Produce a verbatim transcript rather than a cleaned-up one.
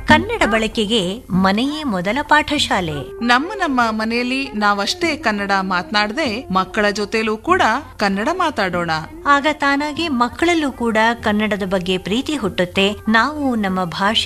ಕನ್ನಡ ಬಳಕೆಗೆ ಮನೆಯೇ ಮೊದಲ ಪಾಠಶಾಲೆ. ನಮ್ಮ ನಮ್ಮ ಮನೆಯಲ್ಲಿ ನಾವಷ್ಟೇ ಕನ್ನಡ ಮಾತನಾಡದೆ ಮಕ್ಕಳ ಜೊತೆಲೂ ಕೂಡ ಕನ್ನಡ ಮಾತಾಡೋಣ. ಆಗ ತಾನಾಗೆ ಮಕ್ಕಳಲ್ಲೂ ಕೂಡ ಕನ್ನಡದ ಬಗ್ಗೆ ಪ್ರೀತಿ ಹುಟ್ಟುತ್ತೆ. ನಾವು ನಮ್ಮ ಭಾಷೆ